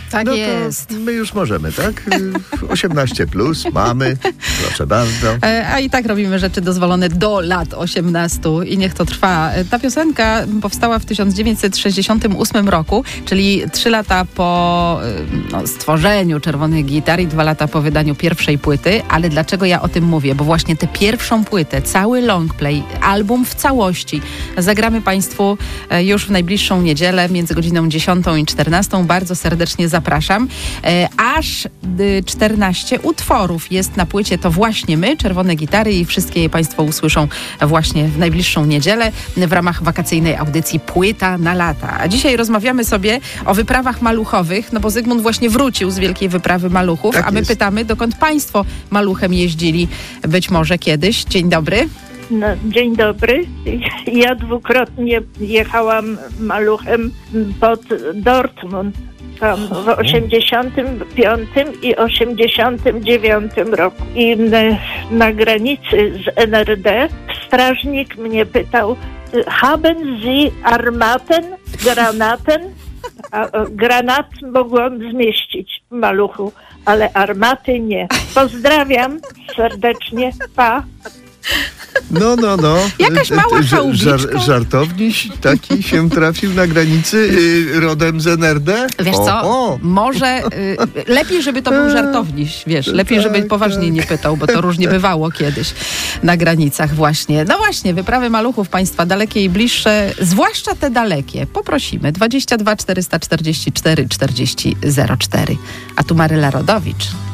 Tak no jest. To my już możemy, tak? 18+, mamy, proszę bardzo. A i tak robimy rzeczy dozwolone do lat 18 i niech to trwa. Ta piosenka powstała w 1968 roku, czyli 3 lata po stworzeniu Czerwonych Gitar i 2 lata po wydaniu pierwszej płyty. Ale dlaczego ja o tym mówię? Bo właśnie tę pierwszą płytę, cały longplay, album w całości zagramy Państwu już w najbliższą niedzielę między godziną 10 i 14. Bardzo serdecznie zapraszam. Aż 14 utworów jest na płycie To właśnie my, Czerwone Gitary, i wszystkie je Państwo usłyszą właśnie w najbliższą niedzielę w ramach wakacyjnej audycji Płyta na lata. A dzisiaj rozmawiamy sobie o wyprawach maluchowych, no bo Zygmunt właśnie wrócił z wielkiej wyprawy maluchów, Tak a my jest. pytamy, dokąd Państwo maluchem jeździli być może kiedyś. Dzień dobry. No, dzień dobry. Ja dwukrotnie jechałam maluchem pod Dortmund. Tam w 85 i 89 roku. I na granicy z NRD strażnik mnie pytał: haben Sie Armaten, Granaten? A granat mogłam zmieścić w maluchu, ale armaty nie. Pozdrawiam serdecznie. Pa. No. Jakaś mała chałubiczka. Żartowniś taki się trafił na granicy rodem z NRD? Wiesz co, może lepiej, żeby to był żartowniś, wiesz, lepiej, żeby poważnie nie pytał, bo to różnie bywało kiedyś na granicach właśnie. No właśnie, wyprawy maluchów Państwa dalekie i bliższe, zwłaszcza te dalekie, poprosimy 22 444 40 04. A tu Maryla Rodowicz.